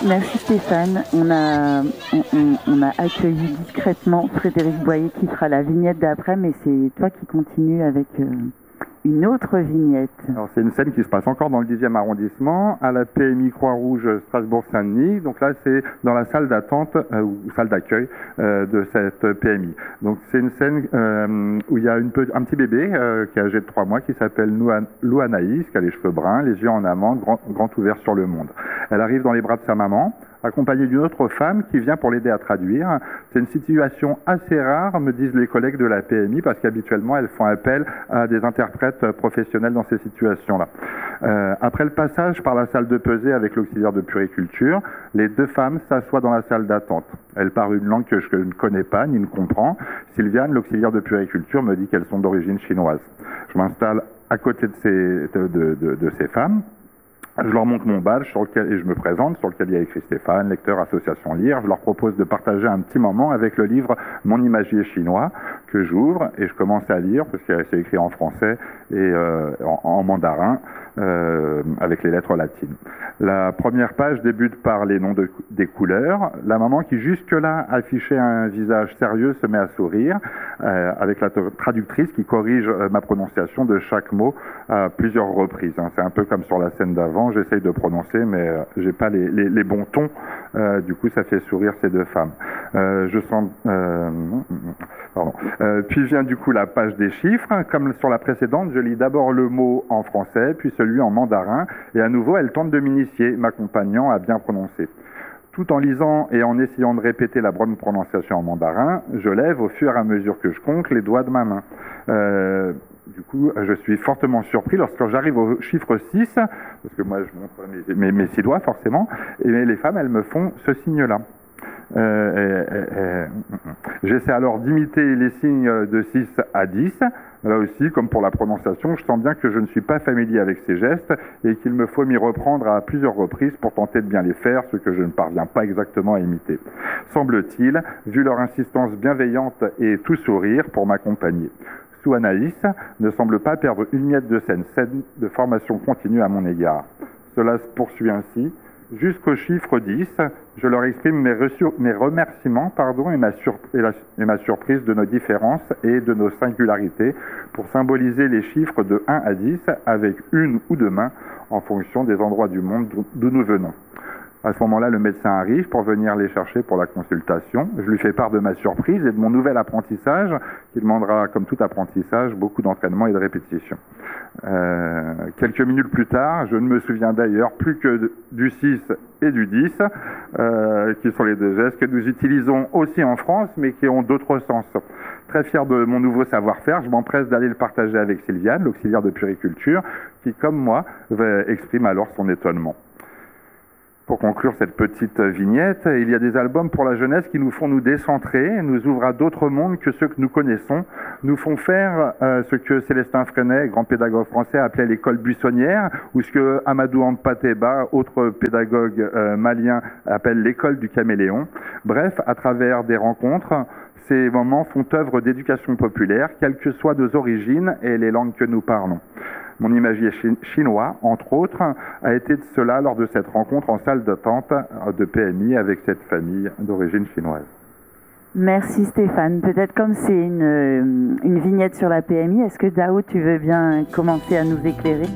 Merci Stéphane. On a accueilli discrètement Frédéric Boyer qui fera la vignette d'après, mais c'est toi qui continues avec une autre vignette. Alors c'est une scène qui se passe encore dans le 10e arrondissement, à la PMI Croix-Rouge Strasbourg-Saint-Denis. Donc là, c'est dans la salle d'attente ou salle d'accueil de cette PMI. Donc c'est une scène où il y a un petit bébé qui est âgé de 3 mois qui s'appelle Lou Anaïs, qui a les cheveux bruns, les yeux en amande, grand ouvert sur le monde. Elle arrive dans les bras de sa maman, accompagnée d'une autre femme qui vient pour l'aider à traduire. C'est une situation assez rare, me disent les collègues de la PMI, parce qu'habituellement, elles font appel à des interprètes professionnels dans ces situations-là. Après le passage par la salle de pesée avec l'auxiliaire de puériculture, les deux femmes s'assoient dans la salle d'attente. Elles parlent une langue que je ne connais pas ni ne comprends. Sylviane, l'auxiliaire de puériculture, me dit qu'elles sont d'origine chinoise. Je m'installe à côté de ces femmes. Je leur montre mon badge et je me présente, sur lequel il y a écrit Stéphane, lecteur association Lire. Je leur propose de partager un petit moment avec le livre Mon imagier chinois, que j'ouvre et je commence à lire, parce que c'est écrit en français et en mandarin, avec les lettres latines. La première page débute par les noms des couleurs. La maman qui jusque-là affichait un visage sérieux se met à sourire, avec la traductrice qui corrige ma prononciation de chaque mot à plusieurs reprises. C'est un peu comme sur la scène d'avant, j'essaye de prononcer, mais j'ai pas les bons tons. Du coup, ça fait sourire ces deux femmes. Puis vient du coup la page des chiffres. Comme sur la précédente, je lis d'abord le mot en français, puis celui en mandarin, et à nouveau, elle tente de m'initier, m'accompagnant à bien prononcer. Tout en lisant et en essayant de répéter la bonne prononciation en mandarin, je lève au fur et à mesure que je compte les doigts de ma main. Du coup, je suis fortement surpris lorsque j'arrive au chiffre 6, parce que moi je montre mes 6 doigts forcément, et les femmes, elles me font ce signe-là. J'essaie alors d'imiter les signes de 6 à 10. Là aussi, comme pour la prononciation, je sens bien que je ne suis pas familier avec ces gestes et qu'il me faut m'y reprendre à plusieurs reprises pour tenter de bien les faire, ce que je ne parviens pas exactement à imiter. Semble-t-il, vu leur insistance bienveillante et tout sourire pour m'accompagner. Sou Anaïs ne semble pas perdre une miette de scène de formation continue à mon égard. Cela se poursuit ainsi. Jusqu'au chiffre 10, je leur exprime mes remerciements et ma surprise de nos différences et de nos singularités pour symboliser les chiffres de 1 à 10 avec une ou deux mains en fonction des endroits du monde d'où nous venons. À ce moment-là, le médecin arrive pour venir les chercher pour la consultation. Je lui fais part de ma surprise et de mon nouvel apprentissage, qui demandera, comme tout apprentissage, beaucoup d'entraînement et de répétition. Quelques minutes plus tard, je ne me souviens d'ailleurs plus que du 6 et du 10, qui sont les deux gestes que nous utilisons aussi en France, mais qui ont d'autres sens. Très fier de mon nouveau savoir-faire, je m'empresse d'aller le partager avec Sylviane, l'auxiliaire de puériculture, qui, comme moi, exprime alors son étonnement. Pour conclure cette petite vignette, il y a des albums pour la jeunesse qui nous font nous décentrer, nous ouvrent à d'autres mondes que ceux que nous connaissons, nous font faire ce que Célestin Freinet, grand pédagogue français, appelait l'école buissonnière, ou ce que Amadou Hampâté-Bâ, autre pédagogue malien, appelle l'école du caméléon. Bref, à travers des rencontres, ces moments font œuvre d'éducation populaire, quelles que soient nos origines et les langues que nous parlons. Mon imagier chinois, entre autres, a été de cela lors de cette rencontre en salle d'attente de PMI avec cette famille d'origine chinoise. Merci Stéphane. Peut-être comme c'est une vignette sur la PMI, est-ce que Dao, tu veux bien commencer à nous éclairer ?